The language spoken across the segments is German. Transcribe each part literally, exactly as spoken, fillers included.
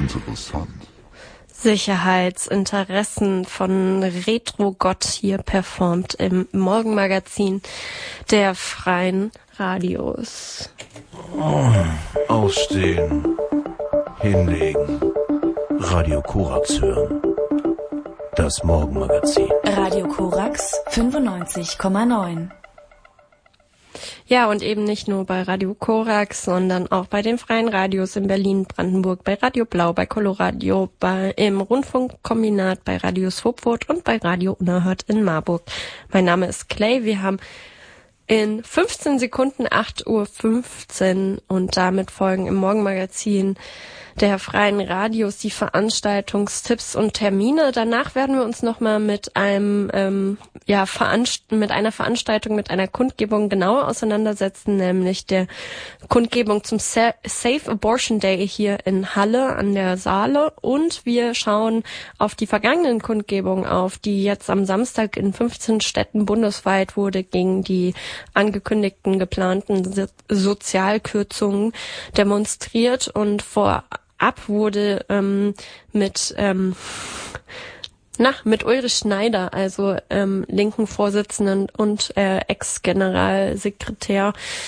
interessant. Sicherheitsinteressen von Retrogott hier performt im Morgenmagazin der Freien Radios. Oh, aufstehen, hinlegen, Radio Korax hören. Das Morgenmagazin. Radio Korax fünfundneunzig Komma neun. Ja, und eben nicht nur bei Radio Korax, sondern auch bei den Freien Radios in Berlin, Brandenburg, bei Radio Blau, bei Coloradio, bei, im Rundfunkkombinat, bei Radio Swopfurt und bei Radio Unerhört in Marburg. Mein Name ist Clay. Wir haben in fünfzehn Sekunden acht Uhr fünfzehn und damit folgen im Morgenmagazin der Freien Radios die Veranstaltungstipps und Termine. Danach werden wir uns nochmal mit einem ähm, ja veranst- mit einer Veranstaltung, mit einer Kundgebung genauer auseinandersetzen, nämlich der Kundgebung zum Sa- Safe Abortion Day hier in Halle an der Saale. Und wir schauen auf die vergangenen Kundgebungen auf, die jetzt am Samstag in fünfzehn Städten bundesweit wurde gegen die angekündigten geplanten so- Sozialkürzungen demonstriert, und vor Ab wurde ähm, mit ähm, na mit Ulrich Schneider, also ähm, linken Vorsitzenden und äh, Ex-Generalsekretär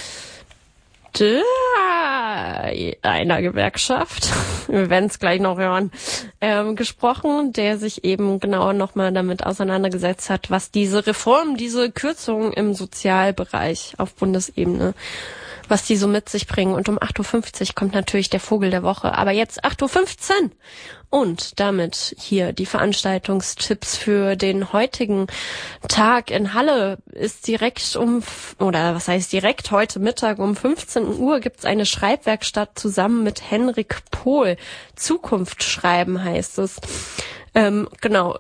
einer Gewerkschaft, wir werden es gleich noch hören, ähm, gesprochen, der sich eben genauer nochmal damit auseinandergesetzt hat, was diese Reform, diese Kürzungen im Sozialbereich auf Bundesebene, was die so mit sich bringen. Und um acht Uhr fünfzig kommt natürlich der Vogel der Woche. Aber jetzt acht Uhr fünfzehn. Und damit hier die Veranstaltungstipps für den heutigen Tag in Halle ist direkt um, oder was heißt direkt, heute Mittag um fünfzehn Uhr gibt's eine Schreibwerkstatt zusammen mit Henrik Pohl. Zukunft schreiben heißt es. Ähm, genau.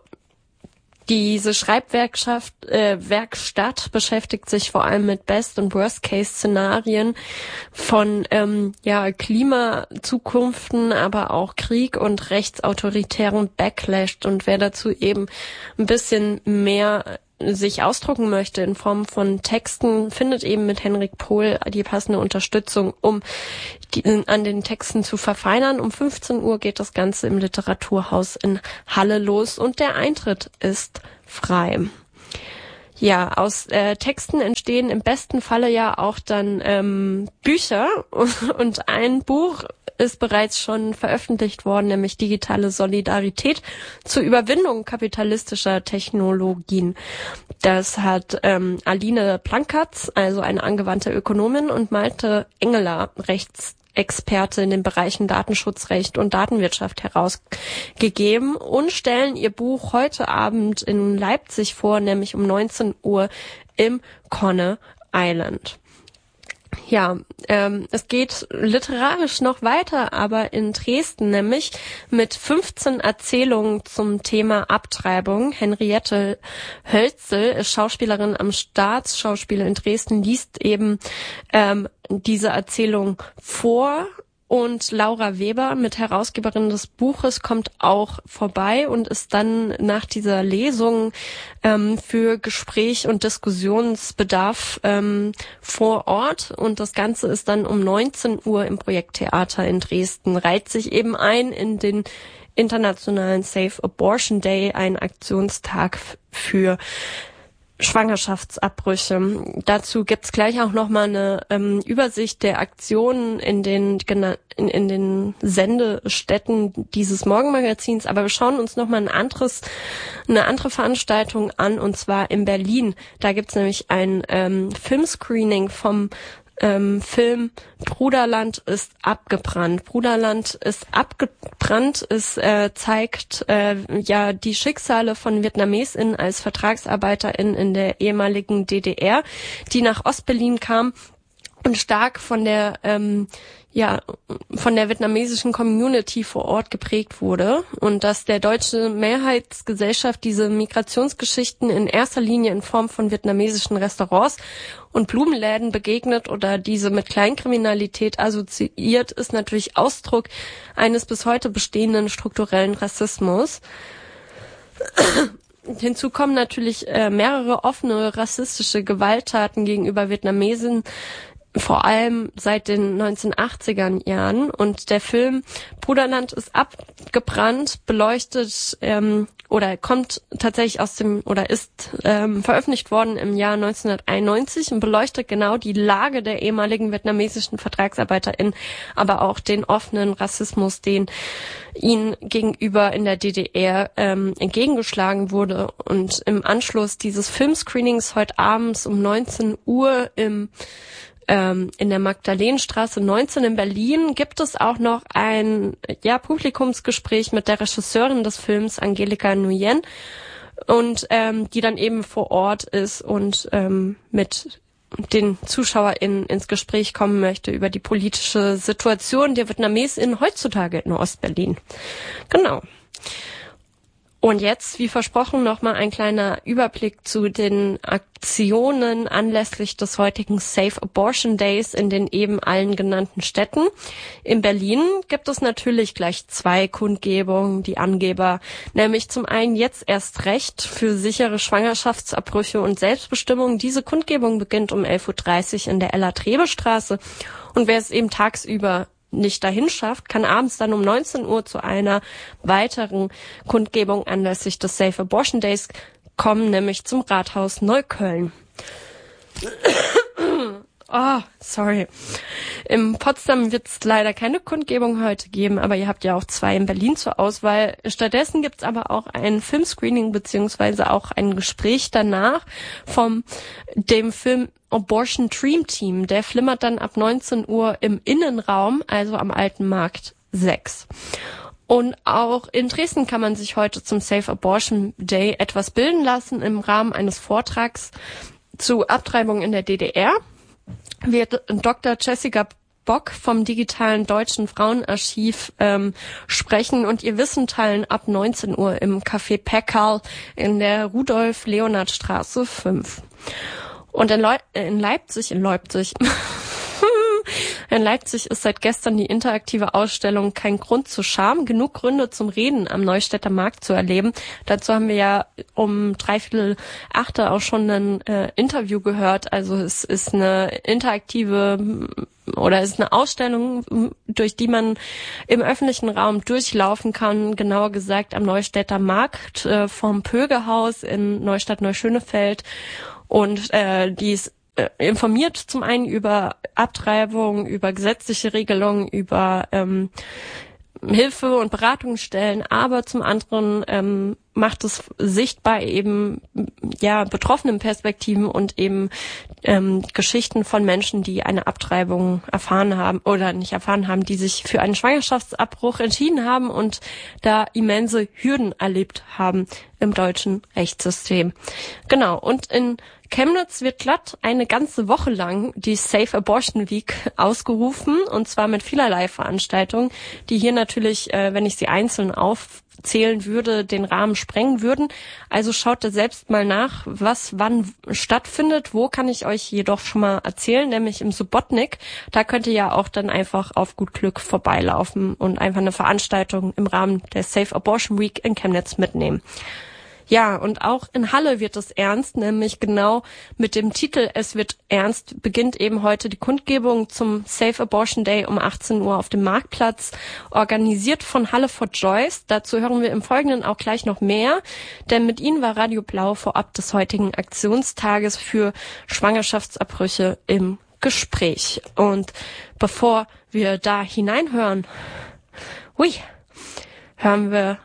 Diese Schreibwerkstatt äh, Werkstatt beschäftigt sich vor allem mit Best- und Worst-Case-Szenarien von ähm, ja Klimazukunften, aber auch Krieg und rechtsautoritären Backlash. Und wer dazu eben ein bisschen mehr sich ausdrucken möchte in Form von Texten, findet eben mit Henrik Pohl die passende Unterstützung, um die, an den Texten zu verfeinern. Um fünfzehn Uhr geht das Ganze im Literaturhaus in Halle los und der Eintritt ist frei. Ja, aus äh, Texten entstehen im besten Falle ja auch dann ähm, Bücher, und ein Buch ist bereits schon veröffentlicht worden, nämlich Digitale Solidarität zur Überwindung kapitalistischer Technologien. Das hat ähm, Aline Plankertz, also eine angewandte Ökonomin, und Malte Engeler, Rechtsexperte in den Bereichen Datenschutzrecht und Datenwirtschaft, herausgegeben und stellen ihr Buch heute Abend in Leipzig vor, nämlich um neunzehn Uhr im Conne Island. Ja, ähm, es geht literarisch noch weiter, aber in Dresden, nämlich mit fünfzehn Erzählungen zum Thema Abtreibung. Henriette Hölzel ist Schauspielerin am Staatsschauspiel in Dresden, liest eben ähm, diese Erzählung vor. Und Laura Weber, mit Herausgeberin des Buches, kommt auch vorbei und ist dann nach dieser Lesung ähm, für Gespräch und Diskussionsbedarf ähm, vor Ort. Und das Ganze ist dann um neunzehn Uhr im Projekttheater in Dresden. Reiht sich eben ein in den internationalen Safe Abortion Day, ein Aktionstag für Schwangerschaftsabbrüche. Dazu gibt's gleich auch nochmal eine ähm, Übersicht der Aktionen in den in, in den Sendestätten dieses Morgenmagazins. Aber wir schauen uns nochmal ein anderes, eine andere Veranstaltung an, und zwar in Berlin. Da gibt's nämlich ein ähm, Filmscreening vom Ähm, Film Bruderland ist abgebrannt. Bruderland ist abgebrannt. Es äh, zeigt äh, ja die Schicksale von VietnamesInnen als VertragsarbeiterInnen in der ehemaligen D D R, die nach Ostberlin kamen und stark von der ähm, ja von der vietnamesischen Community vor Ort geprägt wurde, und dass der deutsche Mehrheitsgesellschaft diese Migrationsgeschichten in erster Linie in Form von vietnamesischen Restaurants und Blumenläden begegnet oder diese mit Kleinkriminalität assoziiert, ist natürlich Ausdruck eines bis heute bestehenden strukturellen Rassismus. Hinzu kommen natürlich äh, mehrere offene rassistische Gewalttaten gegenüber Vietnamesen vor allem seit den neunzehnhundertachtzigern Jahren. Und der Film Bruderland ist abgebrannt, beleuchtet ähm, oder kommt tatsächlich aus dem oder ist ähm, veröffentlicht worden im Jahr neunzehnhunderteinundneunzig und beleuchtet genau die Lage der ehemaligen vietnamesischen VertragsarbeiterInnen, aber auch den offenen Rassismus, den ihnen gegenüber in der D D R ähm, entgegengeschlagen wurde. Und im Anschluss dieses Filmscreenings heute abends um neunzehn Uhr im ähm, in der Magdalenenstraße neunzehn in Berlin gibt es auch noch ein ja Publikumsgespräch mit der Regisseurin des Films, Angelika Nguyen, und ähm, die dann eben vor Ort ist und ähm, mit den ZuschauerInnen ins Gespräch kommen möchte über die politische Situation der VietnamesInnen heutzutage in Ostberlin. Genau. Und jetzt, wie versprochen, nochmal ein kleiner Überblick zu den Aktionen anlässlich des heutigen Safe Abortion Days in den eben allen genannten Städten. In Berlin gibt es natürlich gleich zwei Kundgebungen, die Angeber, nämlich zum einen jetzt erst recht für sichere Schwangerschaftsabbrüche und Selbstbestimmung. Diese Kundgebung beginnt um elf Uhr dreißig in der Ella-Trebe-Straße und wer es eben tagsüber nicht dahin schafft, kann abends dann um neunzehn Uhr zu einer weiteren Kundgebung anlässlich des Safe Abortion Days kommen, nämlich zum Rathaus Neukölln. Oh, sorry. In Potsdam wird es leider keine Kundgebung heute geben, aber ihr habt ja auch zwei in Berlin zur Auswahl. Stattdessen gibt es aber auch ein Filmscreening beziehungsweise auch ein Gespräch danach vom dem Film Abortion Dream Team. Der flimmert dann ab neunzehn Uhr im Innenraum, also am Alten Markt sechs. Und auch in Dresden kann man sich heute zum Safe Abortion Day etwas bilden lassen im Rahmen eines Vortrags zu Abtreibung in der D D R. Wird Doktor Jessica Bock vom digitalen Deutschen Frauenarchiv ähm, sprechen und ihr Wissen teilen ab neunzehn Uhr im Café Peckerl in der Rudolf-Leonhard-Straße fünf. Und in, Leu- in Leipzig, in Leipzig, in Leipzig ist seit gestern die interaktive Ausstellung Kein Grund zur Scham, genug Gründe zum Reden am Neustädter Markt zu erleben. Dazu haben wir ja um dreiviertel achte auch schon ein äh, Interview gehört. Also es ist eine interaktive oder es ist eine Ausstellung, durch die man im öffentlichen Raum durchlaufen kann, genauer gesagt am Neustädter Markt äh, vom Pögehaus in Neustadt-Neuschönefeld. Und äh, die ist äh, informiert zum einen über Abtreibung, über gesetzliche Regelungen, über ähm, Hilfe- und Beratungsstellen, aber zum anderen ähm, macht es sichtbar eben ja betroffenen Perspektiven und eben ähm, Geschichten von Menschen, die eine Abtreibung erfahren haben oder nicht erfahren haben, die sich für einen Schwangerschaftsabbruch entschieden haben und da immense Hürden erlebt haben im deutschen Rechtssystem. Genau, und in Chemnitz wird glatt eine ganze Woche lang die Safe Abortion Week ausgerufen, und zwar mit vielerlei Veranstaltungen, die hier natürlich, äh, wenn ich sie einzeln aufzählen würde, den Rahmen sprengen würden. Also schaut da selbst mal nach, was wann stattfindet. Wo kann ich euch jedoch schon mal erzählen, nämlich im Subotnik. Da könnt ihr ja auch dann einfach auf gut Glück vorbeilaufen und einfach eine Veranstaltung im Rahmen der Safe Abortion Week in Chemnitz mitnehmen. Ja, und auch in Halle wird es ernst, nämlich genau mit dem Titel Es wird ernst beginnt eben heute die Kundgebung zum Safe Abortion Day um achtzehn Uhr auf dem Marktplatz, organisiert von Halle for Joyce. Dazu hören wir im Folgenden auch gleich noch mehr, denn mit ihnen war Radio Blau vorab des heutigen Aktionstages für Schwangerschaftsabbrüche im Gespräch. Und bevor wir da hineinhören, hui, hören wir,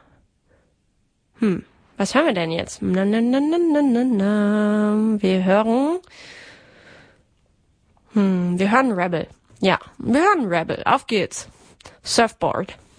hm, was hören wir denn jetzt? Na, na, na, na, na, na. Wir hören, hm, wir hören Rebel. Ja, wir hören Rebel. Auf geht's. Surfboard.